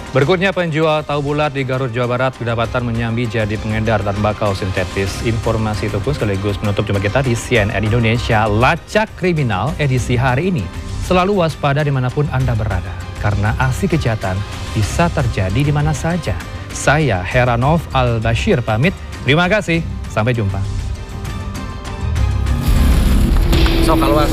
Berikutnya, penjual tahu bulat di Garut, Jawa Barat kedapatan menyambi jadi pengedar tembakau sintetis. Informasi itu pun sekaligus menutup jumpa kita di CNN Indonesia Lacak Kriminal edisi hari ini. Selalu waspada dimanapun Anda berada, karena aksi kejahatan bisa terjadi di mana saja. Saya Heranov Al-Bashir pamit. Terima kasih. Sampai jumpa. Sok keluar.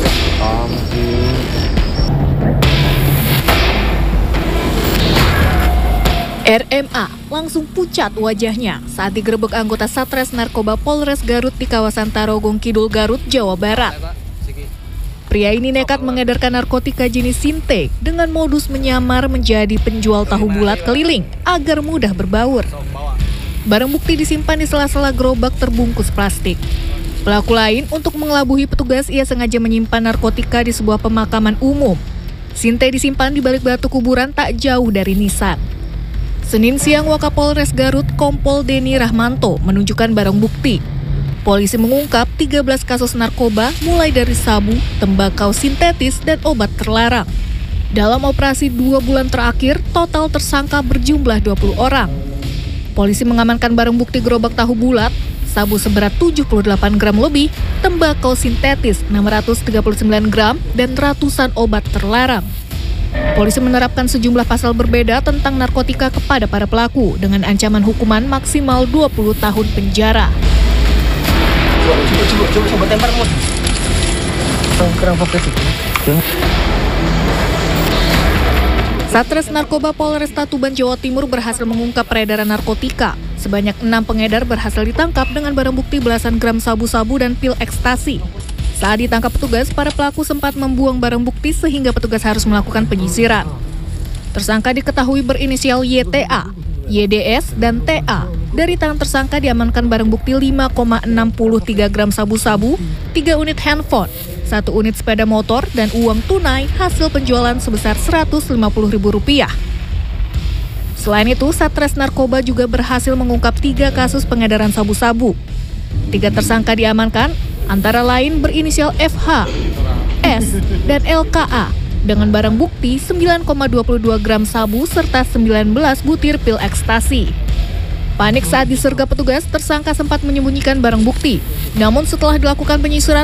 RMA langsung pucat wajahnya saat digerebek anggota Satres Narkoba Polres Garut di kawasan Tarogong Kidul, Garut, Jawa Barat. Pria ini nekat mengedarkan narkotika jenis sinte dengan modus menyamar menjadi penjual tahu bulat keliling agar mudah berbaur. Barang bukti disimpan di sela-sela gerobak terbungkus plastik. Pelaku lain untuk mengelabuhi petugas, ia sengaja menyimpan narkotika di sebuah pemakaman umum. Sinte disimpan di balik batu kuburan tak jauh dari nisan. Senin siang, Wakapolres Garut Kompol Deni Rahmanto menunjukkan barang bukti. Polisi mengungkap 13 kasus narkoba mulai dari sabu, tembakau sintetis, dan obat terlarang. Dalam operasi 2 bulan terakhir, total tersangka berjumlah 20 orang. Polisi mengamankan barang bukti gerobak tahu bulat, sabu seberat 78 gram lebih, tembakau sintetis 639 gram, dan ratusan obat terlarang. Polisi menerapkan sejumlah pasal berbeda tentang narkotika kepada para pelaku dengan ancaman hukuman maksimal 20 tahun penjara. Coba tempar, Mus. Kurang fokus itu. Satres Narkoba Polresta Tuban, Jawa Timur berhasil mengungkap peredaran narkotika. Sebanyak 6 pengedar berhasil ditangkap dengan barang bukti belasan gram sabu-sabu dan pil ekstasi. Saat ditangkap petugas, para pelaku sempat membuang barang bukti sehingga petugas harus melakukan penyisiran. Tersangka diketahui berinisial YTA, YDS, dan TA. Dari tangan tersangka diamankan barang bukti 5,63 gram sabu-sabu, 3 unit handphone, 1 unit sepeda motor, dan uang tunai hasil penjualan sebesar Rp150.000. Selain itu, Satres Narkoba juga berhasil mengungkap 3 kasus pengedaran sabu-sabu. 3 tersangka diamankan, antara lain berinisial FH, S, dan LKA dengan barang bukti 9,22 gram sabu serta 19 butir pil ekstasi. Panik saat disergap petugas, tersangka sempat menyembunyikan barang bukti. Namun setelah dilakukan penyisiran,